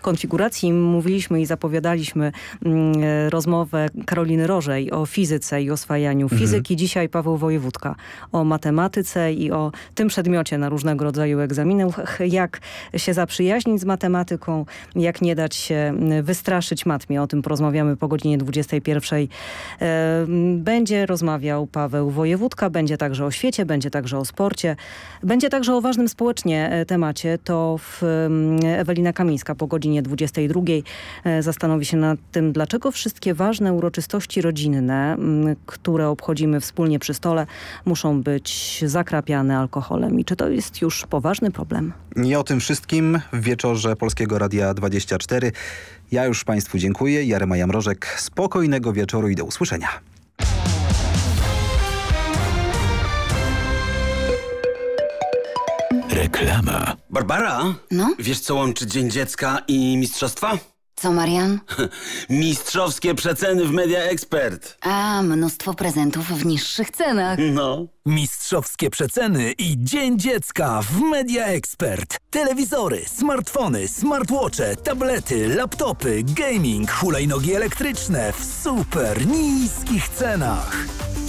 konfiguracji mówiliśmy i zapowiadaliśmy rozmowę Karoliny Rożej o fizyce i oswajaniu fizyki. Dzisiaj Paweł Wojewódka o matematyce i o tym przedmiocie na różnego rodzaju egzaminach. Jak się zaprzyjaźnić z matematyką, jak nie dać się wystraszyć matmie. O tym porozmawiamy po godzinie 21. Będzie rozmawiał Paweł Wojewódka, będzie także o świecie, będzie także o sporcie, będzie także o ważnym społecznie temacie. To Ewelina Kamińska po godzinie 22 zastanowi się nad tym, dlaczego wszystkie ważne uroczystości rodzinne, które obchodzimy wspólnie przy stole, muszą być zakrapiane alkoholem. I czy to jest już poważny problem? I o tym wszystkim w wieczorze Polskiego Radia 24. Ja już Państwu dziękuję. Jarema Jamrożek. Spokojnego wieczoru i do usłyszenia. Reklama. Barbara? No? Wiesz, co łączy Dzień Dziecka i mistrzostwa? Co, Marian? Mistrzowskie przeceny w Media Expert. A, mnóstwo prezentów w niższych cenach. No. Mistrzowskie przeceny i Dzień Dziecka w Media Expert. Telewizory, smartfony, smartwatche, tablety, laptopy, gaming, hulajnogi elektryczne w super niskich cenach.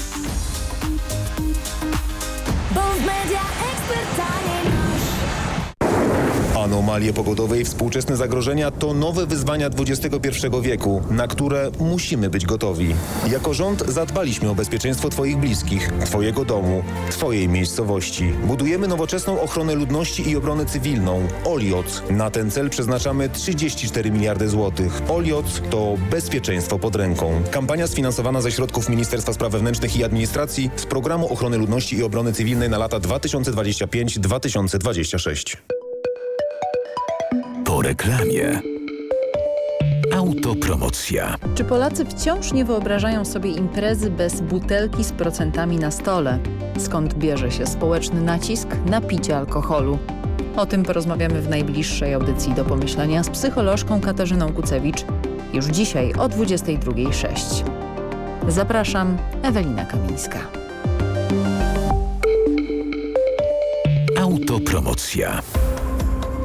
Bo w Media Expert taniej masz. Anomalie pogodowe i współczesne zagrożenia to nowe wyzwania XXI wieku, na które musimy być gotowi. Jako rząd zadbaliśmy o bezpieczeństwo Twoich bliskich, Twojego domu, Twojej miejscowości. Budujemy nowoczesną ochronę ludności i obronę cywilną. OLIOC. Na ten cel przeznaczamy 34 miliardy złotych. OLIOC to bezpieczeństwo pod ręką. Kampania sfinansowana ze środków Ministerstwa Spraw Wewnętrznych i Administracji z Programu Ochrony Ludności i Obrony Cywilnej na lata 2025-2026. Po reklamie. Autopromocja. Czy Polacy wciąż nie wyobrażają sobie imprezy bez butelki z procentami na stole? Skąd bierze się społeczny nacisk na picie alkoholu? O tym porozmawiamy w najbliższej audycji Do Pomyślenia z psycholożką Katarzyną Kucewicz już dzisiaj o 22:06. Zapraszam, Ewelina Kamińska. Autopromocja.